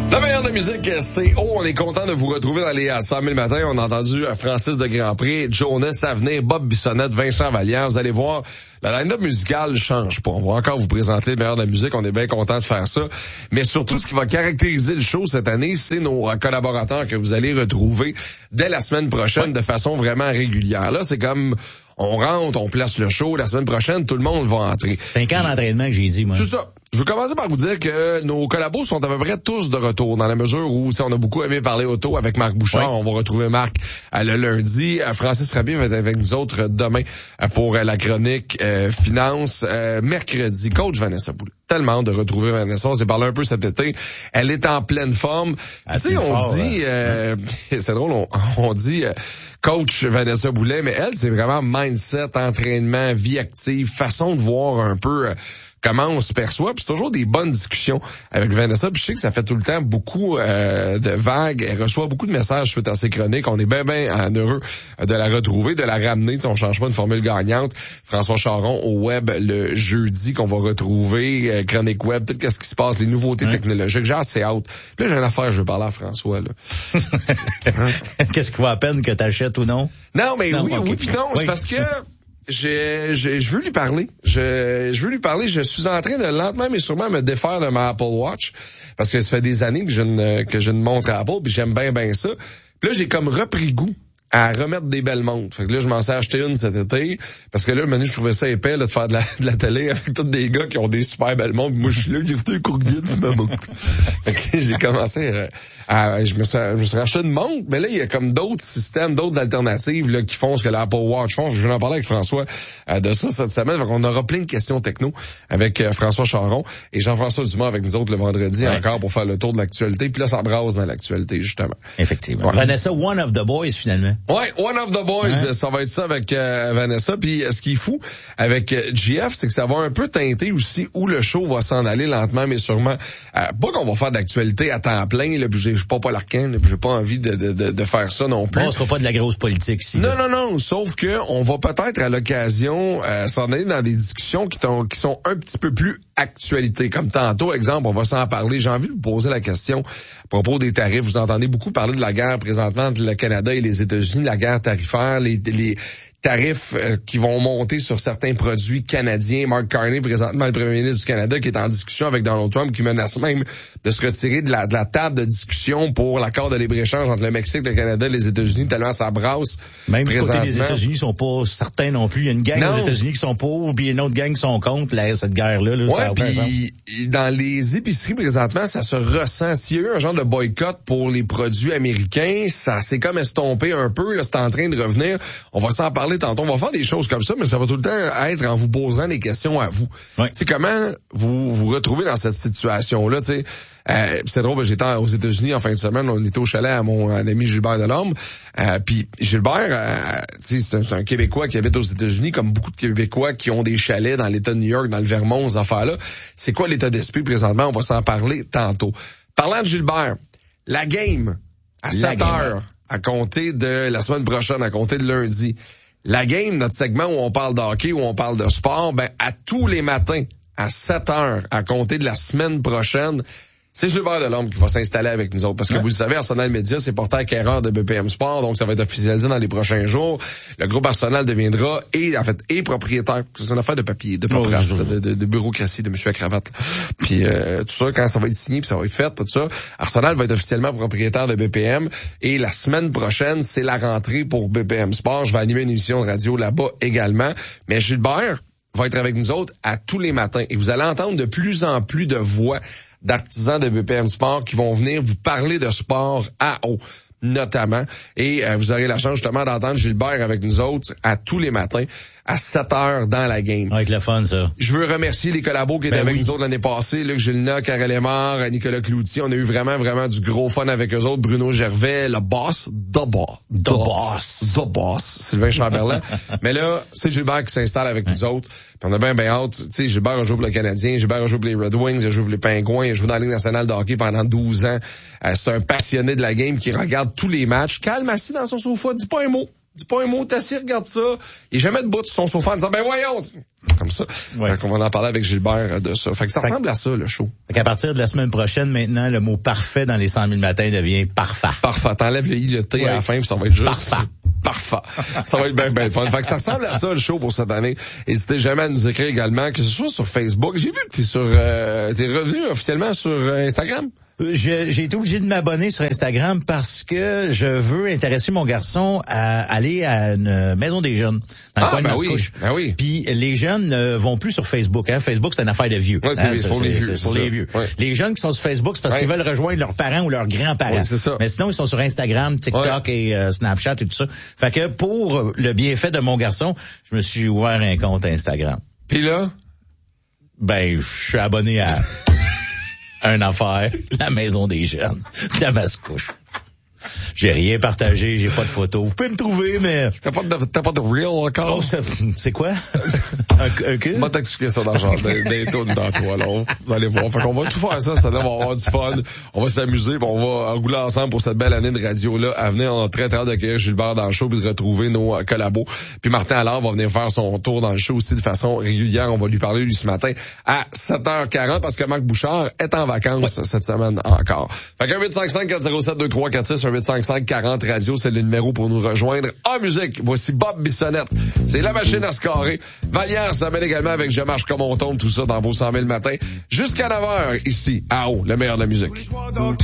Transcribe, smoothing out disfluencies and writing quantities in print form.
La meilleure de musique, c'est On est content de vous retrouver dans les 100 000 matins. On a entendu Francis de Grandpré, Jonas Avenir, Bob Bissonnette, Vincent Vallière. Vous allez voir, la line-up musicale change pas. On va encore vous présenter le meilleur de la musique. On est bien content de faire ça. Mais surtout, ce qui va caractériser le show cette année, c'est nos collaborateurs que vous allez retrouver dès la semaine prochaine de façon vraiment régulière. Là, c'est comme... On rentre, on place le show. La semaine prochaine, tout le monde va entrer. 5 ans d'entraînement que j'ai dit, moi. C'est ça. Je veux commencer par vous dire que nos collabos sont à peu près tous de retour, dans la mesure où on a beaucoup aimé parler auto avec Marc Bouchard. Oui. On va retrouver Marc le lundi. Francis Frappier va être avec nous autres demain pour la chronique finance. Mercredi, coach Vanessa Boulet. Tellement hâte de retrouver Vanessa. On s'est parlé un peu cet été. Elle est en pleine forme. Tu sais, on dit... c'est drôle, on dit... coach Vanessa Boulet, mais elle, c'est vraiment mindset, entraînement, vie active, façon de voir un peu comment on se perçoit. Puis c'est toujours des bonnes discussions avec Vanessa. Puis je sais que ça fait tout le temps beaucoup de vagues. Elle reçoit beaucoup de messages suite à ses chroniques. On est bien heureux de la retrouver, de la ramener. T'sais, on change pas une formule gagnante. François Charon au web le jeudi qu'on va retrouver. Chronique web, tout ce qui se passe, les nouveautés technologiques. J'ai assez hâte. Puis là, j'ai une affaire, je veux parler à François. Là. Qu'est-ce qui va à peine que t'achètes ou non? Non, mais oui, puis non. C'est parce que... Je veux lui parler. Je veux lui parler. Je suis en train de lentement mais sûrement me défaire de ma Apple Watch parce que ça fait des années que je ne montre à Apple puis j'aime bien ça. Puis là, j'ai comme repris goût à remettre des belles montres. Fait que là, je m'en suis acheté une cet été parce que là, maintenant, je trouvais ça épais là, de faire de la télé avec tous des gars qui ont des super belles montres. Moi, je suis là, j'ai fait un courrier de ma montre. Fait que j'ai commencé je me suis racheté une montre, mais là, il y a comme d'autres systèmes, d'autres alternatives là qui font ce que l'Apple Watch font. Je vais en parler avec François de ça cette semaine. Fait qu'on aura plein de questions techno avec François Charon et Jean-François Dumas avec nous autres le vendredi encore pour faire le tour de l'actualité. Puis là, ça brasse dans l'actualité, justement. Effectivement. Ouais. Vanessa, one of the boys, finalement. Ouais, one of the boys, ça va être ça avec Vanessa. Puis ce qui est fou avec GF, c'est que ça va un peu teinter aussi où le show va s'en aller lentement, mais sûrement. Pas qu'on va faire de l'actualité à temps plein, là, puis je suis pas Larquin, là, puis j'ai pas envie de faire ça non plus. Bon, ce sera pas de la grosse politique ici. Non, sauf que on va peut-être à l'occasion s'en aller dans des discussions qui sont un petit peu plus actualité. Comme tantôt, exemple, on va s'en parler. J'ai envie de vous poser la question à propos des tarifs. Vous entendez beaucoup parler de la guerre présentement entre le Canada et les États-Unis, la guerre tarifaire, les tarifs qui vont monter sur certains produits canadiens. Mark Carney, présentement le premier ministre du Canada, qui est en discussion avec Donald Trump, qui menace même de se retirer de la table de discussion pour l'accord de libre-échange entre le Mexique, le Canada et les États-Unis, tellement ça brasse. Même du côté des États-Unis, sont pas certains non plus. Il y a une gang aux États-Unis qui sont pour, puis une autre gang qui sont contre cette guerre-là. Ouais, puis dans les épiceries présentement, ça se ressent. S'il y a eu un genre de boycott pour les produits américains, ça s'est comme estompé un peu. Là, c'est en train de revenir. On va s'en parler tantôt. On va faire des choses comme ça, mais ça va tout le temps être en vous posant des questions à vous. Ouais. Tu sais, comment vous vous retrouvez dans cette situation-là, tu sais. C'est drôle, j'étais aux États-Unis en fin de semaine, on était au chalet à mon ami Gilbert Delorme. Puis Gilbert, tu sais, c'est un Québécois qui habite aux États-Unis, comme beaucoup de Québécois qui ont des chalets dans l'État de New York, dans le Vermont, ces affaires-là. C'est quoi l'état d'esprit présentement? On va s'en parler tantôt. Parlant de Gilbert, la game à 7 heures à compter de la semaine prochaine, à compter de lundi. La game, notre segment où on parle de hockey, où on parle de sport, à tous les matins, à 7 heures, à compter de la semaine prochaine, c'est Gilbert Delorme qui va s'installer avec nous autres. Parce que vous le savez, Arsenal Media, c'est porteur acquéreur de BPM Sport, donc ça va être officialisé dans les prochains jours. Le groupe Arsenal deviendra, et propriétaire. C'est une affaire de papier, de paperasse, de bureaucratie, de monsieur à cravate. Puis tout ça, quand ça va être signé, puis ça va être fait, tout ça, Arsenal va être officiellement propriétaire de BPM. Et la semaine prochaine, c'est la rentrée pour BPM Sport. Je vais animer une émission de radio là-bas également. Mais Gilbert va être avec nous autres à tous les matins. Et vous allez entendre de plus en plus de voix d'artisans de BPM Sport qui vont venir vous parler de sport à eau, notamment. Et vous aurez la chance justement d'entendre Gilbert avec nous autres à tous les matins à 7 heures dans la game. Avec le fun, ça. Je veux remercier les collabos qui étaient avec nous autres l'année passée. Luc Gilna, Karel Aymar, Nicolas Cloutier. On a eu vraiment du gros fun avec eux autres. Bruno Gervais, le boss, The Boss, Sylvain Chamberlain. Mais là, c'est Gilbert qui s'installe avec nous autres. Puis on a bien hâte. Tu sais, Gilbert a joué pour le Canadien, Gilbert a joué pour les Red Wings, il a joué pour les Pingouins, il a joué dans la Ligue nationale de hockey pendant 12 ans. C'est un passionné de la game qui regarde tous les matchs. Calme assis dans son sofa, dis pas un mot. Dis pas un mot, t'assis, regarde ça. Il est jamais debout sur son sofa en disant, ben voyons! Comme ça. Ouais. On va en parler avec Gilbert de ça. Fait que ça ressemble à ça, le show. Fait qu'à partir de la semaine prochaine, maintenant, le mot parfait dans les 100 000 matins devient parfait. Parfait. T'enlèves le I, le T à la fin, puis ça va être juste... Parfait. Ça va être bien, bien fun. Fait que ça ressemble à ça, le show, pour cette année. N'hésitez jamais à nous écrire également, que ce soit sur Facebook. J'ai vu que t'es revenu officiellement sur Instagram. J'ai été obligé de m'abonner sur Instagram parce que je veux intéresser mon garçon à aller à une maison des jeunes dans le coin de Mascouche. Ben oui. Puis les jeunes ne vont plus sur Facebook. Hein. Facebook, c'est une affaire de vieux. Ouais, c'est pour les vieux. Ouais. Les jeunes qui sont sur Facebook, c'est parce qu'ils veulent rejoindre leurs parents ou leurs grands-parents. Ouais, c'est ça. Mais sinon, ils sont sur Instagram, TikTok et Snapchat et tout ça. Fait que pour le bienfait de mon garçon, je me suis ouvert un compte Instagram. Puis là? Ben, je suis abonné à... une affaire, la maison des jeunes de Mascouche. J'ai rien partagé, j'ai pas de photos. Vous pouvez me trouver, mais... T'as pas de reel encore? Oh, c'est quoi? un cul? On va t'expliquer ça dans le genre des tunes dans toi, alors. Vous allez voir. Fait qu'on va tout faire ça on va avoir du fun. On va s'amuser, puis on va rouler ensemble pour cette belle année de radio-là. À venir, on a très hâte d'accueillir Gilbert dans le show puis de retrouver nos collabos. Puis Martin Allard va venir faire son tour dans le show aussi de façon régulière. On va lui parler, lui, ce matin à 7h40 parce que Marc Bouchard est en vacances cette semaine encore. Fait qu'un 855-407-2346, 855-40 radio, c'est le numéro pour nous rejoindre. En musique, voici Bob Bissonnette. C'est la machine à scorer. Vallière s'amène également avec Je marche comme on tombe, tout ça dans vos 100 000 matins. Jusqu'à 9h, ici, à haut, le meilleur de la musique.